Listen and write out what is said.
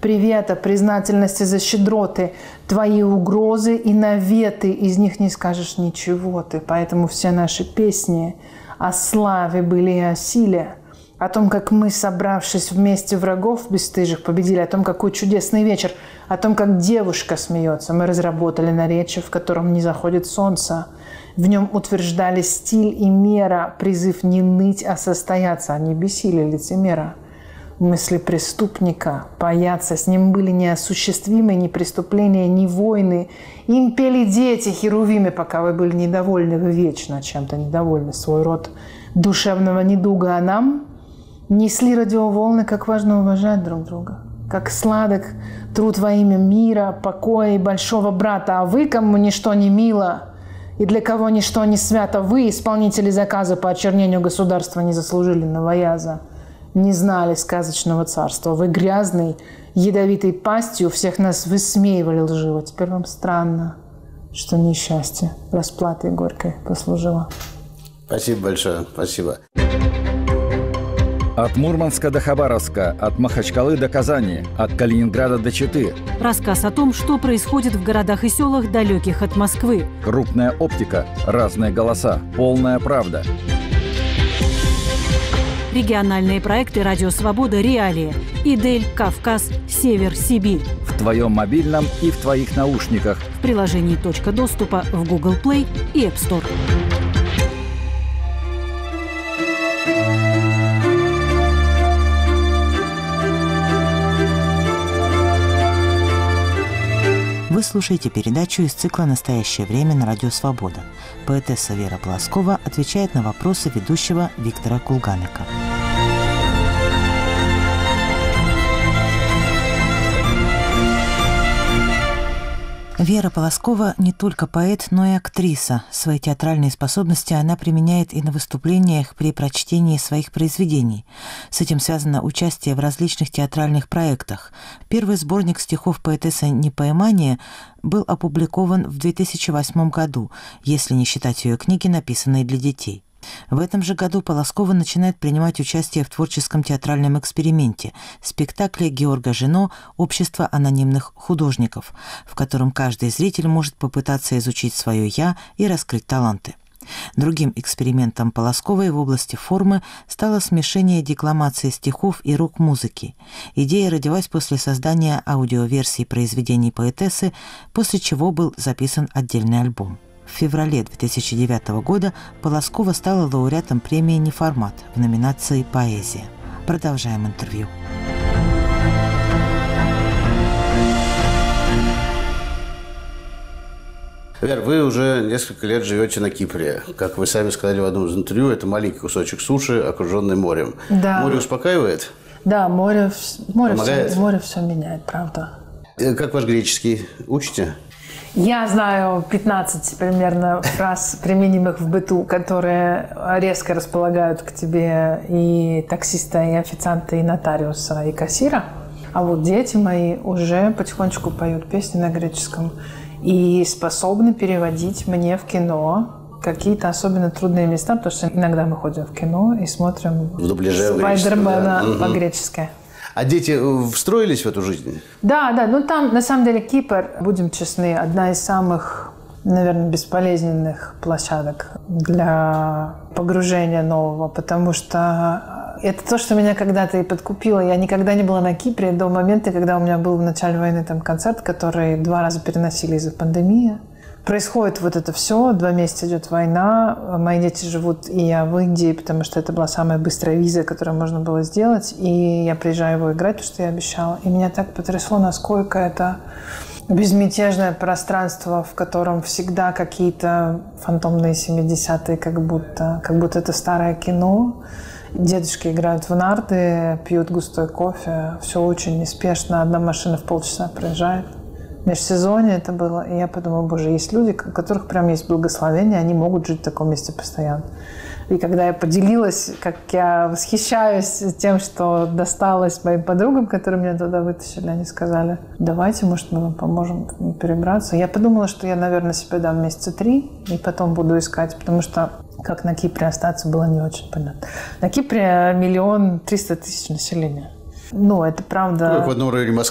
привета, признательности за щедроты, твои угрозы и наветы, из них не скажешь ничего ты. Поэтому все наши песни о славе были и о силе, о том, как мы, собравшись вместе врагов бесстыжих, победили, о том, какой чудесный вечер, о том, как девушка смеется. Мы разработали наречие, в котором не заходит солнце. В нем утверждали стиль и мера, призыв не ныть, а состояться, а не бесили лицемера. Мысли преступника, паяться, с ним были неосуществимы ни преступления, ни войны. Им пели дети херувимы, пока вы были недовольны, вы вечно чем-то недовольны, свой род душевного недуга, а нам несли радиоволны, как важно уважать друг друга, как сладок труд во имя мира, покоя и большого брата, а вы, кому ничто не мило и для кого ничто не свято, вы, исполнители заказа по очернению государства, не заслужили новояза, не знали сказочного царства. Вы грязной, ядовитой пастью всех нас высмеивали лживо. Теперь вам странно, что несчастье расплатой горькой послужило. Спасибо большое. Спасибо. От Мурманска до Хабаровска, от Махачкалы до Казани, от Калининграда до Читы. Рассказ о том, что происходит в городах и селах, далеких от Москвы. Крупная оптика, разные голоса, полная правда. Региональные проекты «Радио Свобода», «Реалии», «Идель», «Кавказ», «Север», «Сибирь». В твоем мобильном и в твоих наушниках. В приложении «Точка доступа» в Google Play и App Store. Вы слушаете передачу из цикла «Настоящее время» на Радио Свобода. Поэтесса Вера Полоскова отвечает на вопросы ведущего Виктора Кулганика. Вера Полоскова не только поэт, но и актриса. Свои театральные способности она применяет и на выступлениях при прочтении своих произведений. С этим связано участие в различных театральных проектах. Первый сборник стихов поэтессы «Непонимание» был опубликован в 2008 году, если не считать ее книги, написанные для детей. В этом же году Полоскова начинает принимать участие в творческом театральном эксперименте – спектакле Георга Жено «Общество анонимных художников», в котором каждый зритель может попытаться изучить свое «я» и раскрыть таланты. Другим экспериментом Полосковой в области формы стало смешение декламации стихов и рок-музыки. Идея родилась после создания аудиоверсии произведений поэтессы, после чего был записан отдельный альбом. В феврале 2009 года Полоскова стала лауреатом премии «Неформат» в номинации «Поэзия». Продолжаем интервью. Вер, вы уже несколько лет живете на Кипре. Как вы сами сказали в одном из интервью, это маленький кусочек суши, окруженный морем. Да. Море успокаивает? Да, море все меняет, правда. Как ваш греческий? Учите? Я знаю 15 примерно фраз, применимых в быту, которые резко располагают к тебе и таксиста, и официанта, и нотариуса, и кассира. А вот дети мои уже потихонечку поют песни на греческом и способны переводить мне в кино какие-то особенно трудные места, потому что иногда мы ходим в кино и смотрим Спайдермена по-гречески. А дети встроились в эту жизнь? Да. Ну, там, на самом деле, Кипр, будем честны, одна из самых, наверное, бесполезных площадок для погружения нового, потому что это то, что меня когда-то и подкупило. Я никогда не была на Кипре до момента, когда у меня был в начале войны там концерт, который 2 раза переносили из-за пандемии. Происходит вот это все, 2 месяца идет война, мои дети живут, и я в Индии, потому что это была самая быстрая виза, которую можно было сделать, и я приезжаю его играть, потому что я обещала. И меня так потрясло, насколько это безмятежное пространство, в котором всегда какие-то фантомные 70-е, как будто это старое кино. Дедушки играют в нарды, пьют густой кофе, все очень неспешно, одна машина в полчаса проезжает. В межсезонье это было, и я подумала, боже, есть люди, у которых прям есть благословение, они могут жить в таком месте постоянно. И когда я поделилась, как я восхищаюсь тем, что досталось моим подругам, которые меня туда вытащили, они сказали, давайте, может, мы вам поможем перебраться. Я подумала, что я, наверное, себе дам месяца 3, и потом буду искать, потому что как на Кипре остаться было не очень понятно. На Кипре 1 300 000 населения. Ну, это правда... Как в одном районе Москвы.